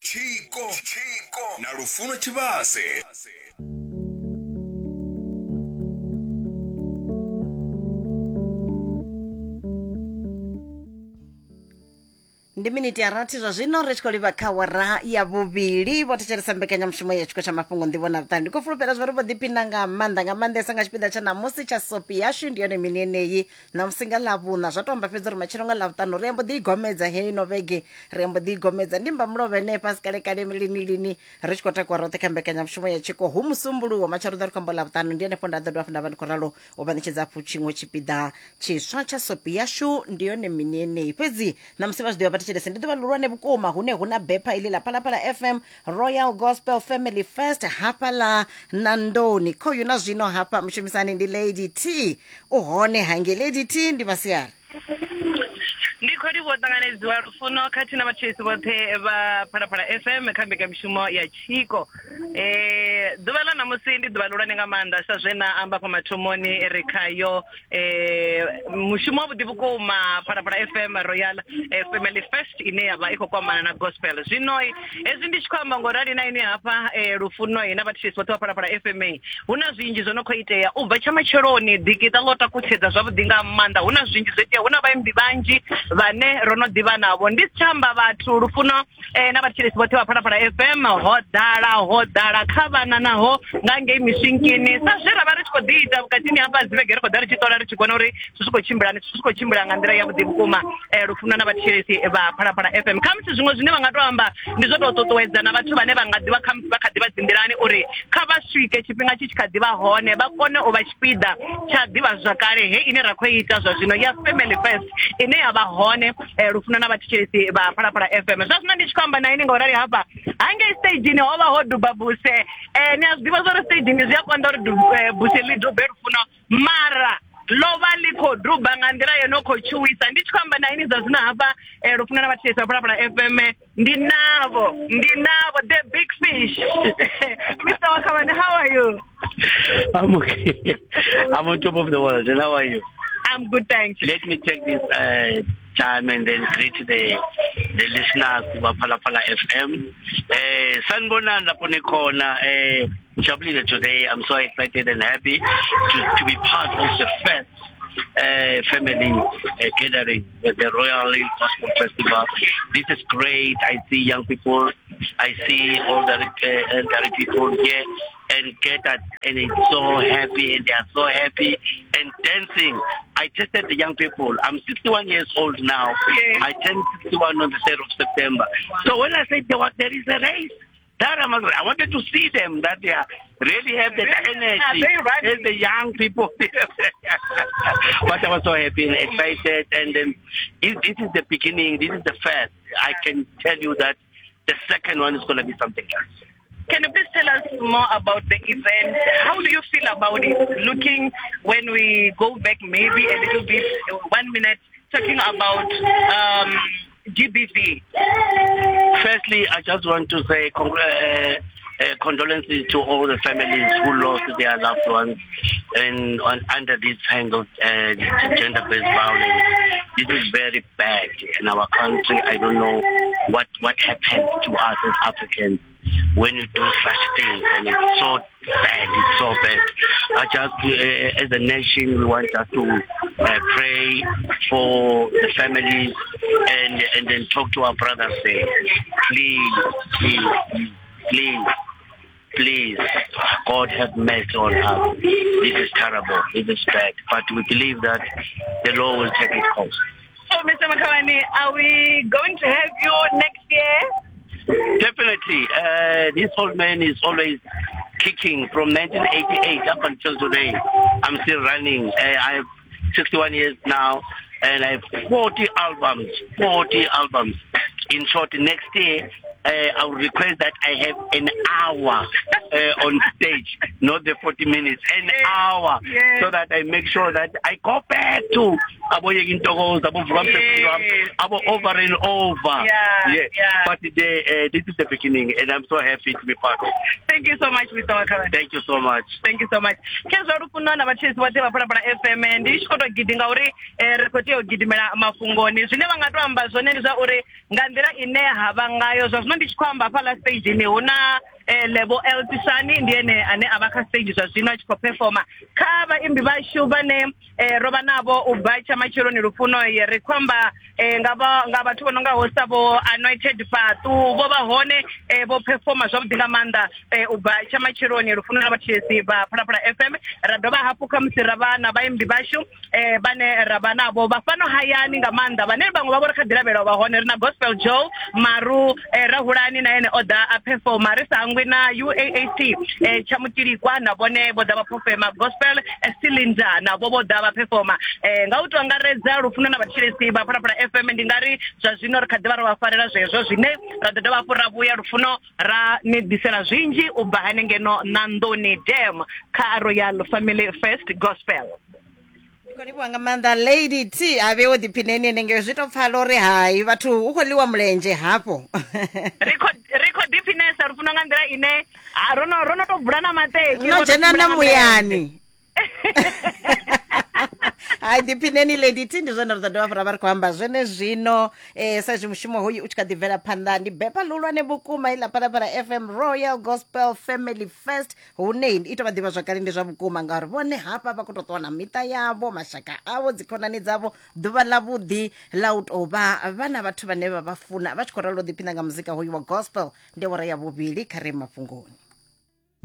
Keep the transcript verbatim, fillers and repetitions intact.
Chiko, Chiko, na Lufuno Chibase. Ndi miniti ya rathi zwa zwino ri tshi khou livha kha wara ya vhuvhili vho thetshelesa mbekanyamushumo ya tshiko tsha mafhungo nḓivho na vhuṱali ndi khou fulufhela zwa ri vho ḓiphina nga maanḓa nga maanḓesa nga tshifhinga tsha namusi tsha sopi yashu ndi yone mini yeneyi namusi nga ḽavhuṋa zwa tou amba fhedza uri matshelo nga ḽavhuṱanu ri ambo ḓi igomedza heyi no vhege ri ambo ḓi igomedza ndi mba mulovhe henefha si kalekale lini lini ri tshi khou takuwa roṱhe kha mbekanyamushumo ya tshiko hu musumbuluwo matshelo ḓa ri khou amba ḽavhuṱanu ndi henefho nda ḓo dovha nda vha ndi khou ralo u vha ṋetshedza hafhu tshiṅwe tshipiḓa tshiswa tsha sopi yashu ndi yone mini yeneyi fhedzi namusi vha zwi ḓivha vha thetshelese ndi ḓuvha ḽihulwane vhukuma hune huna bepha ili la Phalaphala F M Royal Gospel Family Fest hapa la Nandoni khoyu na zwino hapa mshumisani ndi Lady T uhone hange Lady T ndi masiari ndi khori vho ṱanganedziwa Lufuno khathi na vhatshisi vhoṱhe vha Phalaphala F M kha mbekanyamushumo ya tshiko eh ḓuvha ḽa namusi ndi ḓuvha ḽihulwane nga maanḓa sa zwe na amba kha mathomoni ri khayo eh mushumo wavhuḓi vhukuma Phalaphala F M Royal eh, Family Fest ine yavha i khou kwamana na gospel zwino hezwi ndi tshi khou amba ngorali na ini hafha eh, Lufuno na vhatshisi vhoṱhe vha Phalaphala F M huna zwinzhi zwo no khou itea u bva tsha matsheloni ḓikiṱa ḽo takutshedza zwavhuḓi nga maanḓa huna zwinzhi zwo itea huna vhaimbi vhanzhi vane rono ḓivha navho ndi tshamba vhathu Lufuno eh, na vhatshisi vhoṱhe vha Phalaphala F M ho ḓala ho ḓala kha vhana naho nga ngei mishinkini sa zwe ra vha ri tshi khou ḓi ita vhukatini hafha dzivhege ri khou ḓa ri tshi ṱola ri tshi kona uri zwi tshi khou tshimbila zwi tshi khou tshimbila nga nḓila yavhuḓi vhukuma eh, Lufuno na vhatshisi vha Phalaphala F M khamusi zwiṅwe zwine vha nga tou amba ndi zwo tou ṱuṱuwedza na vhathu vhane vha nga ḓivha khamusi vha kha ḓivha dzinḓilani uri kha vha swike tshifhinga tshi tshi kha ḓivha hone vha kone u vha tshipiḓa tsha ḓivha zwakale he ine ra khou ita zwa zwino ya Family Fest ine ya vha hone eh, Lufuno na vhatshisi vha Phalaphala F M zwa zwino ndi tshi khou amba na ini ngaurali hafha hangei stage ho vha ho duba buse eh, ni a zwiḓivha zwa uri staging zwi a konḓa uri eh, buse ḽi dube Lufuno mara lova ḽi khou duba nga nḓila yo no khou tshuwisa ndi tshi khou amba na ini zwa zwino hafha eh, Lufuno na vhatshisi vha Phalaphala F M ndi navho ndi navho the big fish Mister Wakabane, how are you? I'm okay. I'm on top of the world. And how are you? I'm good, thanks. Let me take this uh, time and then greet the the listeners of Phalaphala F M. Uh, Sanibonani lapho nikhona eh ngijabulile today. I'm so excited and happy to to be part of the first uh, family uh, gathering at the Royal Gospel Festival. This is great. I see young people. I see all the uh, elderly people here and get that, and it's so happy, and they are so happy and dancing. I tested the young people. I'm sixty-one years old now. Yeah. I turned sixty-one on the third of September. So when I said there, was, there is a race, that I'm, I wanted to see them, that they are really have the energy as the young people. But I was so happy and excited, and then this is the beginning. This is the first. I can tell you that the second one is going to be something else. Can you please tell us more about the event? How do you feel about it? Looking when we go back maybe a little bit, one minute, talking about um, G B V. Firstly, I just want to say congr- uh, uh, condolences to all the families who lost their loved ones and on, under this kind of uh, gender-based violence. This is very bad in our country. I don't know what, what happened to us as Africans when you do such things, and it's so bad, it's so bad. I just, uh, as a nation, we want us to uh, pray for the families and and then talk to our brothers there. Please, please, please, please, God have mercy on us. This is terrible, this is bad, but we believe that the law will take its course. So, Mister Makabane, are we going to have you next year? Definitely. Uh, this old man is always kicking from nineteen eighty-eight up until today. I'm still running. Uh, I have sixty-one years now, and I have forty albums. forty albums. In short, next year, uh, I will request that I have an hour uh, on stage, not the forty minutes, an hour, yes. So that I make sure that I go back to Abo Yegintogos, Abo Vramsepram, Abo over and over. Yeah, yeah. yeah. But the, uh, this is the beginning, and I'm so happy to be part of it. Thank you so much, Mister Wakabane. Thank you so much. Thank you so much. Kezwa Lufuno na vhatshisi vhoṱhe vha Phalaphala F M ndi tshi khou tou gidi ngauri ri khou tea u gidimela mafhungoni zwine vha nga tou amba zwone ndi zwa uri nga nḓila ine ha vha ngayo zwa zwino ndi chikwamba pala stage ni huna eh, level L tisani ndiye ane abaka stage zwa zwino a tshi khou performa kha vhaimbi vhashu vhane eh, ro vha navho u bva tsha matsheloni lufuno ye ri khomba eh, nga vha nga vhathu vho no nga hosta vho Anointed Fatu vho vha hone eh, vho performa zwavhuḓi nga maanḓa eh, u bva tsha matsheloni lufuno na vhatshesi vha Phalaphala F M ra dovha hafhu kha musi ra vha na vhaimbi vhashu eh, vhane ra vha navho vha fano hayani nga maanḓa vhane vhaṅwe vha vho ri kha ḓilavhelwa vha hone ri na Gospel Joe Maru eh, Rahulani na ene oda a performa ri sa hangwe na U A A C eh, cha Mutilikwa na vhone vho da vha performa Gospel eh, Cylinder na vho vho da vha performa eh, nga u to angaredza lufuno na vhatshilesi vha Phalaphala F M ndi ngari zwa zwino ri kha ḓivha ro vha farela zwezwo zwine ra ḓo dovha hafhu ra vhuya lufuno ra ni ḓisela zwinzhi u bva hanengeno na Ndoni Dam kha Royal Family First Gospel. Koliwa nga maanḓa Lady T ave wo diphineni nenge zwi to pfala uri hai vhathu u khou ḽiwa mulenzhe hapo rikho rikho diphinesa lufuno nga nḓila ine rono rono to bula na mateki no dzhena na muyani hai diphineni Lady T ndi zwone ri ḓo dovha ra vha ri khou amba zwene zwino eh sa zwi mushumo hoyu u tshi kha ḓi bvela phanḓa ndi bepa ḽihulwane vhukuma iḽa Phalaphala F M Royal Gospel Family First hune i tou vha ḓivha zwakale ndi zwa vhukuma ngauri vhone hafha vha khou tou ṱuwa na miṱa yavho mashaka avho dzikhonani dzavho ḓuvha ḽavhuḓi ḽa u tou vha vhana vhathu vhane vha vha funa vha tshi khou ralo ḓiphina nga muzika hoyu wa gospel ndi awara ya vhuvhili kha re mafhungoni.